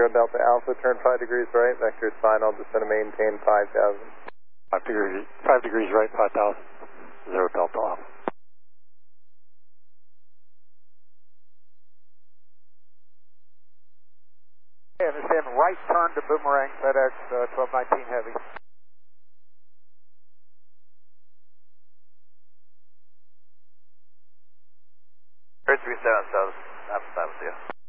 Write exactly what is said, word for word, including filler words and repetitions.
Delta Alpha, turn five degrees right, vector is final, descend and maintain five thousand. five degrees, five degrees right, five thousand, zero Delta Alpha. Okay, understand, right turn to Boomerang, FedEx uh, twelve nineteen Heavy. three seven seven, I'm with you.